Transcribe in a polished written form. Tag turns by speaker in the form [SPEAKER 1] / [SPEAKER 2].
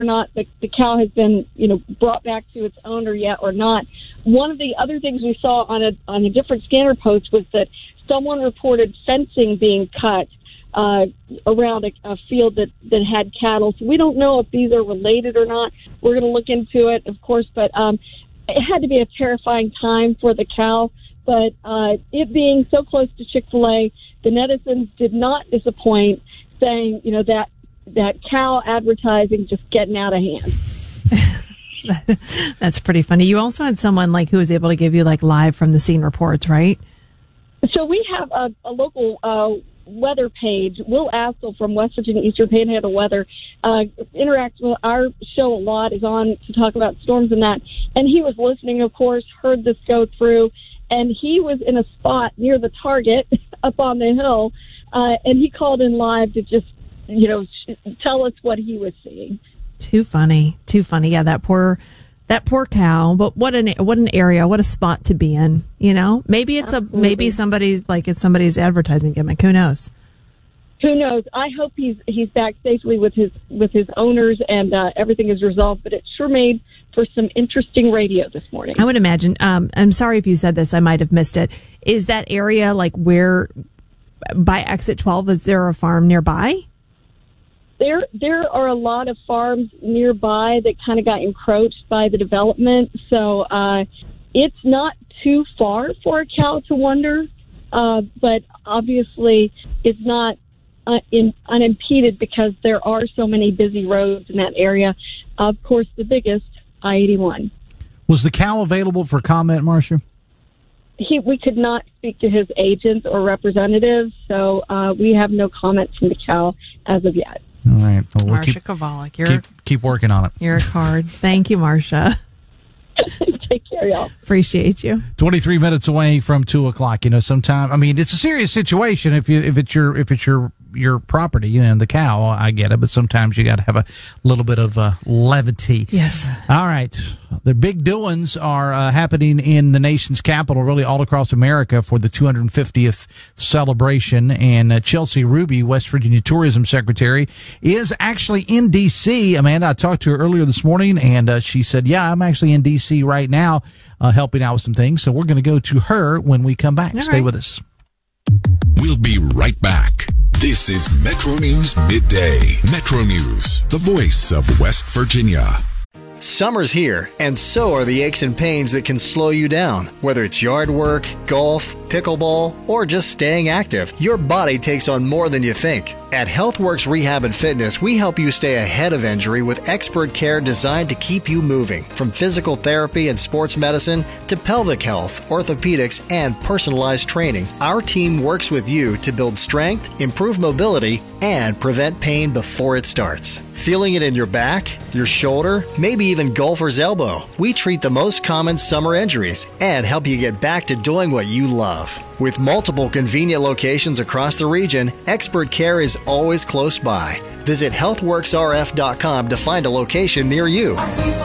[SPEAKER 1] not the cow has been, brought back to its owner yet or not. One of the other things we saw on a different scanner post was that someone reported fencing being cut around a field that had cattle. So we don't know if these are related or not. We're going to look into it, of course, but it had to be a terrifying time for the cow. But it being so close to Chick-fil-A, the netizens did not disappoint, saying, that cow advertising just getting out of hand.
[SPEAKER 2] That's pretty funny. You also had someone who was able to give you live from the scene reports, right?
[SPEAKER 1] So we have a local weather page. Will Assel from West Virginia Eastern Panhandle Weather interacts with our show a lot, is on to talk about storms and that. And he was listening, of course, heard this go through, and he was in a spot near the target up on the hill, and he called in live to just, tell us what he was seeing.
[SPEAKER 2] Too funny. Yeah, that poor cow. But what an area, what a spot to be in. Maybe it's
[SPEAKER 1] Absolutely.
[SPEAKER 2] somebody's advertising gimmick. Who knows?
[SPEAKER 1] Who knows? I hope he's back safely with his owners and everything is resolved. But it sure made for some interesting radio this morning.
[SPEAKER 2] I would imagine. I'm sorry if you said this. I might have missed it. Is that area where by exit 12? Is there a farm nearby?
[SPEAKER 1] There are a lot of farms nearby that kind of got encroached by the development, so it's not too far for a cow to wander, but obviously it's not unimpeded because there are so many busy roads in that area. Of course, the biggest, I-81.
[SPEAKER 3] Was the cow available for comment, Marcia?
[SPEAKER 1] We could not speak to his agents or representatives, so we have no comments from the cow as of yet.
[SPEAKER 3] All right. Well,
[SPEAKER 2] Marcia Kovalik,
[SPEAKER 3] keep working on it.
[SPEAKER 2] You're a card. Thank you, Marcia.
[SPEAKER 1] Take care, y'all.
[SPEAKER 2] Appreciate you.
[SPEAKER 3] 23 minutes away from 2:00. Sometime. It's a serious situation if it's your property, the cow. I get it, but sometimes you got to have a little bit of levity.
[SPEAKER 2] Yes.
[SPEAKER 3] All right. The big doings are happening in the nation's capital, really all across America, for the 250th celebration. And Chelsea Ruby, West Virginia Tourism Secretary, is actually in D.C. Amanda, I talked to her earlier this morning, and she said, yeah, I'm actually in D.C. right now helping out with some things. So we're going to go to her when we come back.
[SPEAKER 2] All
[SPEAKER 3] Stay
[SPEAKER 2] right.
[SPEAKER 3] with us.
[SPEAKER 4] We'll be right back. This is Metro News Midday. Metro News, the voice of West Virginia.
[SPEAKER 5] Summer's here, and so are the aches and pains that can slow you down. Whether it's yard work, golf, pickleball, or just staying active, your body takes on more than you think. At HealthWorks Rehab and Fitness, we help you stay ahead of injury with expert care designed to keep you moving. From physical therapy and sports medicine to pelvic health, orthopedics, and personalized training, our team works with you to build strength, improve mobility, and prevent pain before it starts. Feeling it in your back, your shoulder, maybe even golfer's elbow? We treat the most common summer injuries and help you get back to doing what you love. With multiple convenient locations across the region, expert care is always close by. Visit healthworksrf.com to find a location near you.